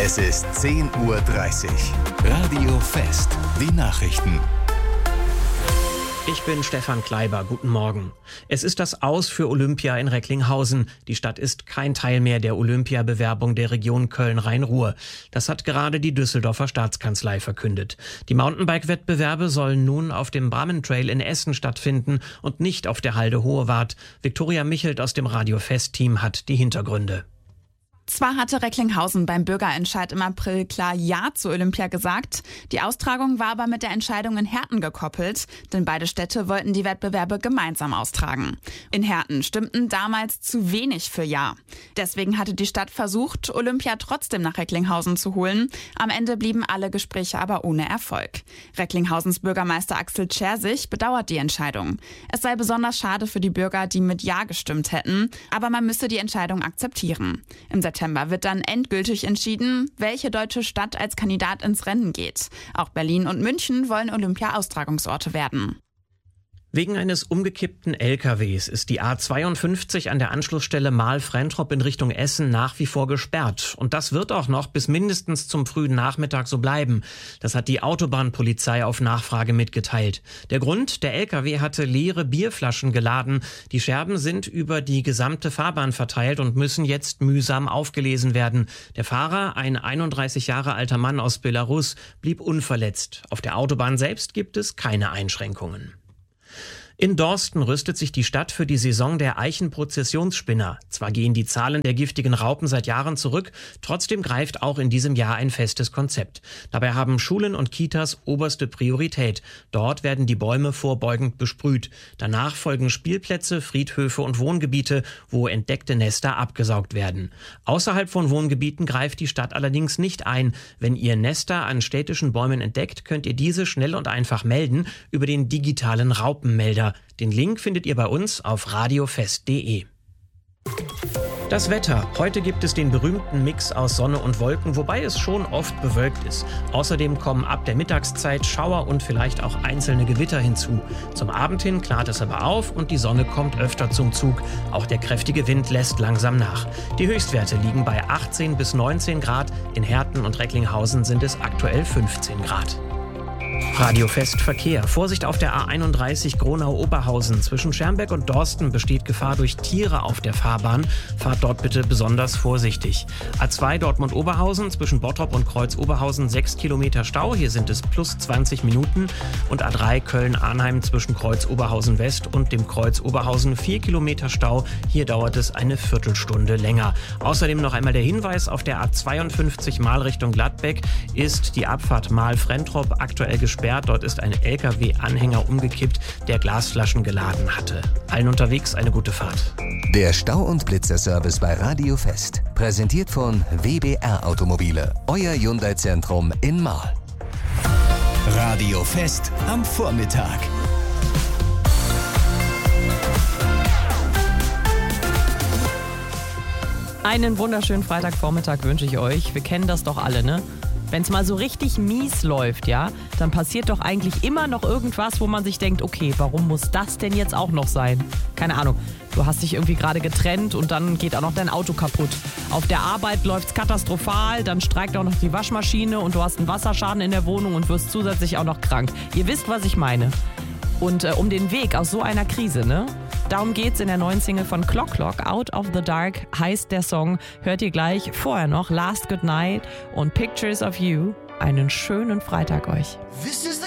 Es ist 10:30 Uhr. Radio Fest. Die Nachrichten. Ich bin Stefan Kleiber. Guten Morgen. Es ist das Aus für Olympia in Recklinghausen. Die Stadt ist kein Teil mehr der Olympiabewerbung der Region Köln-Rhein-Ruhr. Das hat gerade die Düsseldorfer Staatskanzlei verkündet. Die Mountainbike-Wettbewerbe sollen nun auf dem Brammentrail in Essen stattfinden und nicht auf der Halde Hohewart. Viktoria Michelt aus dem Radio Fest-Team hat die Hintergründe. Zwar hatte Recklinghausen beim Bürgerentscheid im April klar Ja zu Olympia gesagt, die Austragung war aber mit der Entscheidung in Herten gekoppelt, denn beide Städte wollten die Wettbewerbe gemeinsam austragen. In Herten stimmten damals zu wenig für Ja. Deswegen hatte die Stadt versucht, Olympia trotzdem nach Recklinghausen zu holen. Am Ende blieben alle Gespräche aber ohne Erfolg. Recklinghausens Bürgermeister Axel Czersich bedauert die Entscheidung. Es sei besonders schade für die Bürger, die mit Ja gestimmt hätten, aber man müsse die Entscheidung akzeptieren. Im September wird dann endgültig entschieden, welche deutsche Stadt als Kandidat ins Rennen geht. Auch Berlin und München wollen Olympia-Austragungsorte werden. Wegen eines umgekippten LKWs ist die A52 an der Anschlussstelle Mahl-Frentrop in Richtung Essen nach wie vor gesperrt. Und das wird auch noch bis mindestens zum frühen Nachmittag so bleiben. Das hat die Autobahnpolizei auf Nachfrage mitgeteilt. Der Grund: der LKW hatte leere Bierflaschen geladen. Die Scherben sind über die gesamte Fahrbahn verteilt und müssen jetzt mühsam aufgelesen werden. Der Fahrer, ein 31 Jahre alter Mann aus Belarus, blieb unverletzt. Auf der Autobahn selbst gibt es keine Einschränkungen. In Dorsten rüstet sich die Stadt für die Saison der Eichenprozessionsspinner. Zwar gehen die Zahlen der giftigen Raupen seit Jahren zurück, trotzdem greift auch in diesem Jahr ein festes Konzept. Dabei haben Schulen und Kitas oberste Priorität. Dort werden die Bäume vorbeugend besprüht. Danach folgen Spielplätze, Friedhöfe und Wohngebiete, wo entdeckte Nester abgesaugt werden. Außerhalb von Wohngebieten greift die Stadt allerdings nicht ein. Wenn ihr Nester an städtischen Bäumen entdeckt, könnt ihr diese schnell und einfach melden über den digitalen Raupenmelder. Den Link findet ihr bei uns auf radiofest.de. Das Wetter. Heute gibt es den berühmten Mix aus Sonne und Wolken, wobei es schon oft bewölkt ist. Außerdem kommen ab der Mittagszeit Schauer und vielleicht auch einzelne Gewitter hinzu. Zum Abend hin klart es aber auf und die Sonne kommt öfter zum Zug. Auch der kräftige Wind lässt langsam nach. Die Höchstwerte liegen bei 18 bis 19 Grad. In Herten und Recklinghausen sind es aktuell 15 Grad. Radio Fest Verkehr. Vorsicht auf der A31 Gronau-Oberhausen. Zwischen Schermbeck und Dorsten besteht Gefahr durch Tiere auf der Fahrbahn. Fahrt dort bitte besonders vorsichtig. A2 Dortmund-Oberhausen. Zwischen Bottrop und Kreuz-Oberhausen 6 Kilometer Stau. Hier sind es plus 20 Minuten. Und A3 Köln-Arnheim zwischen Kreuz-Oberhausen West und dem Kreuz Oberhausen 4 Kilometer Stau. Hier dauert es eine Viertelstunde länger. Außerdem noch einmal der Hinweis: auf der A52 Mahl Richtung Gladbeck ist die Abfahrt Mahl-Frentrop aktuell gesperrt. Dort ist ein LKW-Anhänger umgekippt, der Glasflaschen geladen hatte. Allen unterwegs eine gute Fahrt. Der Stau- und Blitzerservice bei Radio Fest. Präsentiert von WBR Automobile. Euer Hyundai-Zentrum in Mahl. Radio Fest am Vormittag. Einen wunderschönen Freitagvormittag wünsche ich euch. Wir kennen das doch alle, ne? Wenn es mal so richtig mies läuft, ja, dann passiert doch eigentlich immer noch irgendwas, wo man sich denkt, okay, warum muss das denn jetzt auch noch sein? Keine Ahnung, du hast dich irgendwie gerade getrennt und dann geht auch noch dein Auto kaputt. Auf der Arbeit läuft's katastrophal, dann streikt auch noch die Waschmaschine und du hast einen Wasserschaden in der Wohnung und wirst zusätzlich auch noch krank. Ihr wisst, was ich meine. Und um den Weg aus so einer Krise, ne? Darum geht's in der neuen Single von Clock Clock, Out of the Dark heißt der Song. Hört ihr gleich. Vorher noch Last Good Night und Pictures of You. Einen schönen Freitag euch.